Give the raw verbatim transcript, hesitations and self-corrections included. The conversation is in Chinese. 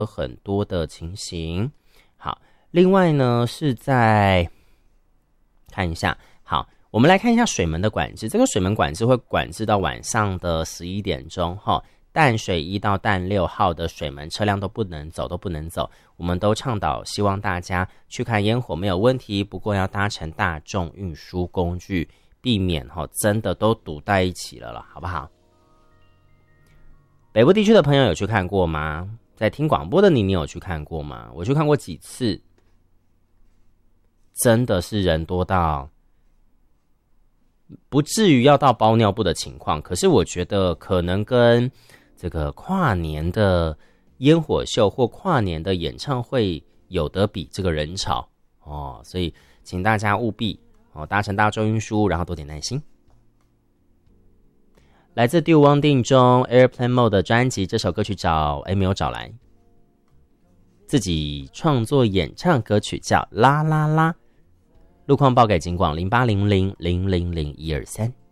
很多的情形。好，另外呢是在看一下，好，我们来看一下水门的管制。这个水门管制会管制到晚上的十一点钟哈。淡水一到淡六号的水门车辆都不能走，都不能走。我们都倡导，希望大家去看烟火没有问题，不过要搭乘大众运输工具，避免哈真的都堵在一起了了，好不好？北部地区的朋友有去看过吗？在听广播的你，你有去看过吗？我去看过几次，真的是人多到不至于要到包尿布的情况，可是我觉得可能跟这个跨年的烟火秀或跨年的演唱会有得比这个人潮哦，所以请大家务必哦搭乘大众运输，然后多点耐心。来自 Do One 定中 Airplane Mode 的专辑，这首歌曲找哎没有找来，自己创作演唱歌曲叫啦啦啦。路况报给警广零八零零零零零一二三。